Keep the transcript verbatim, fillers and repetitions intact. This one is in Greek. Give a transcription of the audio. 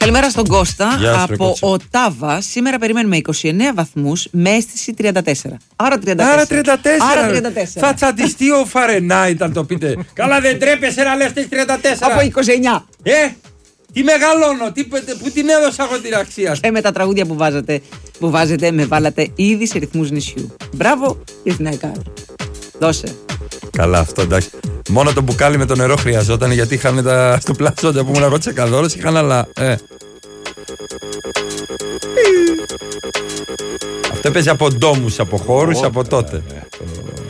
Καλημέρα στον Κώστα. Γεια σου, από Οτάβα. Σήμερα περιμένουμε είκοσι εννέα βαθμούς με αίσθηση τριάντα τέσσερα. Άρα τριάντα τέσσερα. Άρα τριάντα τέσσερα. Άρα τριάντα τέσσερα. Θα τσαντιστεί ο Φαρενάιτ αν το πείτε. Καλά, δεν τρέπεσαι να λες τριάντα τέσσερα. Από είκοσι εννέα. Ε, τι μεγαλώνω, τι, που την έδωσα εγώ την αξία. Και με τα τραγούδια που βάζετε, που βάζετε με βάλατε ήδη σε ρυθμούς νησιού. Μπράβο και στην ΑΕΚΑΡ. Δώσε. Καλά, αυτό εντάξει. Μόνο το μπουκάλι με το νερό χρειαζόταν γιατί είχαν τα στο πλάσοντα που ήμουν εγώ τσεκαδόρος, είχαν άλλα. Ε. Αυτό έπαιζε από ντόμους, από χώρους, από τότε.